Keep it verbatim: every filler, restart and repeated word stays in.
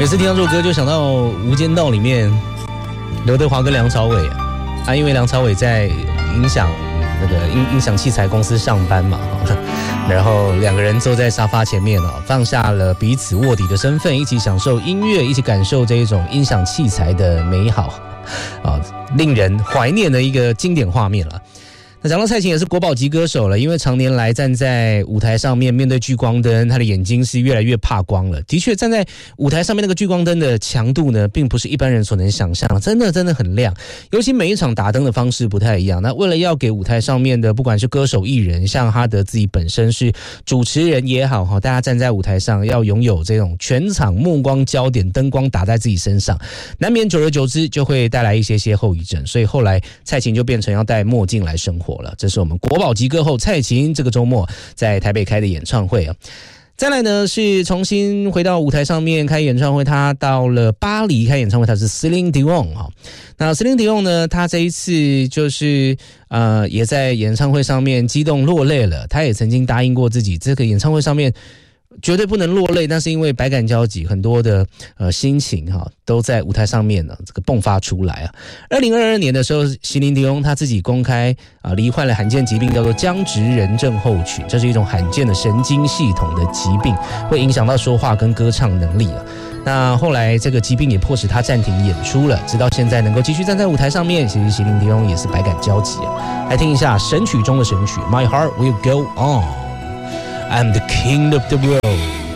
每次听到这首歌，就想到《无间道》里面刘德华跟梁朝伟啊，因为梁朝伟在音响那个音音响器材公司上班嘛，然后两个人坐在沙发前面哦，放下了彼此卧底的身份，一起享受音乐，一起感受这一种音响器材的美好啊，令人怀念的一个经典画面了。那讲到蔡琴也是国宝级歌手了，因为常年来站在舞台上面，面对聚光灯，她的眼睛是越来越怕光了。的确，站在舞台上面那个聚光灯的强度呢，并不是一般人所能想象，真的真的很亮。尤其每一场打灯的方式不太一样。那为了要给舞台上面的不管是歌手艺人，像哈德自己本身是主持人也好，大家站在舞台上要拥有这种全场目光焦点，灯光打在自己身上，难免久而久之就会带来一些些后遗症。所以后来蔡琴就变成要戴墨镜来生活。这是我们国宝级歌后蔡琴这个周末在台北开的演唱会啊。再来呢是重新回到舞台上面开演唱会，他到了巴黎开演唱会，他是 Celine Dion 哈。那 Celine Dion 呢，他这一次就是呃也在演唱会上面激动落泪了。他也曾经答应过自己，这个演唱会上面绝对不能落泪，但是因为百感交集，很多的呃心情哈都在舞台上面呢这个迸发出来啊。二零二二年的时候，席琳迪翁他自己公开啊罹患了罕见疾病，叫做僵直人症候群，这是一种罕见的神经系统的疾病，会影响到说话跟歌唱能力啊。那后来这个疾病也迫使他暂停演出了，直到现在能够继续站在舞台上面，其实席琳迪翁也是百感交集啊。来听一下神曲中的神曲 ，My Heart Will Go On。I'm the king of the world.